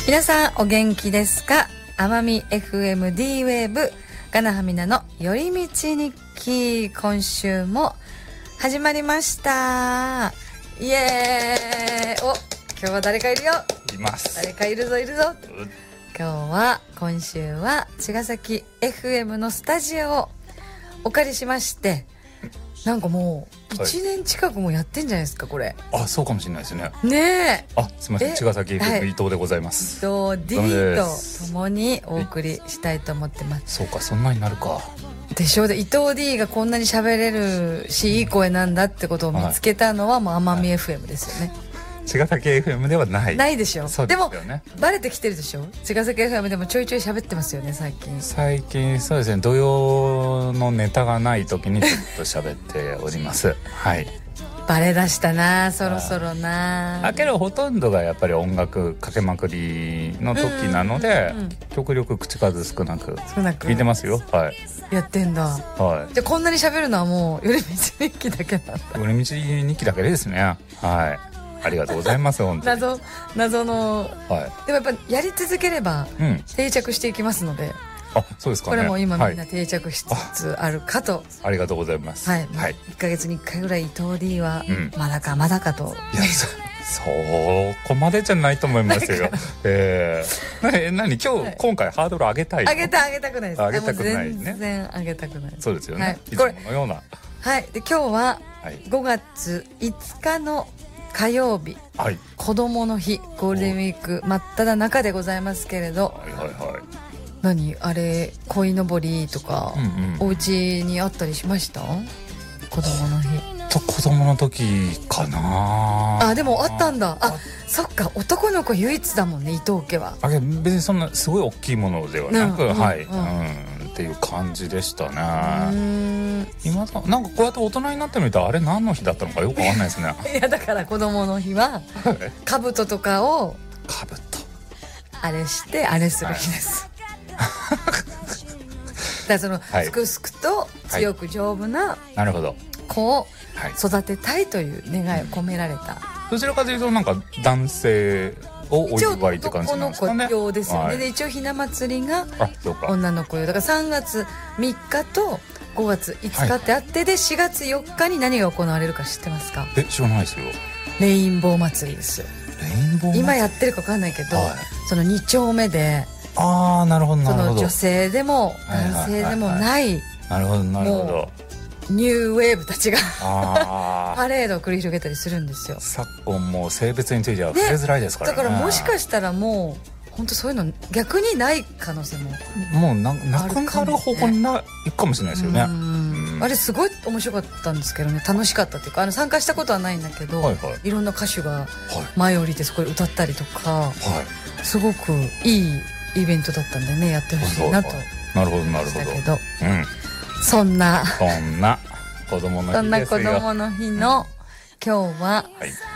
皆さんお元気ですか？奄美 FM D ウェーブガナハミナの寄り道日記、今週も始まりました。イエーイ。お、今日は誰かいるよ。 います。 誰かいるぞいるぞ。今週は茅ヶ崎 FM のスタジオをお借りしまして、なんかもう1年近くもやってんじゃないですかこれ。 あ、そうかもしれないですね。 ねえ。 あ、すみません、茅ヶ崎 FM 伊藤でございます。 伊藤 D と共にお送りしたいと思ってます。 そうか、そんなになるか。 でしょう。で、伊藤 D がこんなに喋れるし、いい声なんだってことを見つけたのはもう奄美 FM ですよね。 茅ヶ崎 FM ではない。 ないでしょ。 そうですよね。 でもバレてきてるでしょ。茅ヶ崎 FM でもちょいちょい喋ってますよね最近。 最近そうですね、土曜のネタがない時にちょっと喋っております。はい。 バレ出したな、そろそろな。 けどほとんどがやっぱり音楽かけまくりの時なので、極力口数少なく聞いてますよ。はい。 やってんだ。 はい。 じゃあこんなに喋るのはもう寄り道日記だけなんだ。 寄り道日記だけですね。はい。ありがとうございます本当に。 謎の、 はい。 でもやっぱやり続ければ定着していきますので。 あ、そうですかね。 これも今みんな定着しつつあるかと。 ありがとうございます。 はい。1ヶ月に1回ぐらい伊藤 D はまだかと。 いや、そこまでじゃないと思いますよ。今回ハードル上げたいの？ 上げたくないです。 上げたくないね。 全然上げたくない。 そうですよね。いつものような。 はい。で今日は5月5日の火曜日、子供の日、ゴールデンウィーク真っ只中でございますけれど、何あれ鯉のぼりとか、お家にあったりしました？子供の日。 子供の時かなあ。でもあったんだ。あ、そっか、男の子唯一だもんね、伊藤家は。 別にそんなすごい大きいものではなく、っていう感じでしたね。今なんかこうやって大人になってみたら、あれ何の日だったのかよくわかんないですね。 いや、だから子供の日は兜とかをあれしてあれする日です。だからそのすくすくと強く丈夫な子を育てたいという願いを込められた。 どちらかというとなんか男性をお祝いって感じなんですかね。 男の子用ですよね。で一応ひな祭りが女の子用だから3月3日と5月5日ってあって、で4月4日に何が行われるか知ってますか？ 知らないですよ。 レインボー祭りです。今やってるか分かんないけど、その2丁目で、 なるほどなるほど、 その女性でも男性でもない、 なるほどなるほど、 ニューウェーブたちがパレードを繰り広げたりするんですよ。 昨今もう性別については触れづらいですからね。 だからもしかしたらもう本当そういうの逆にない可能性ももうなくなる方向にいくかもしれないですよね。 あれすごい面白かったんですけどね。楽しかったっていうか、参加したことはないんだけど、いろんな歌手が前降りてそこで歌ったりとか、すごくいいイベントだったんでね、やってほしいなと。 なるほどなるほど。 だけど、そんな子供の日ですよ。 そんな子供の日の今日は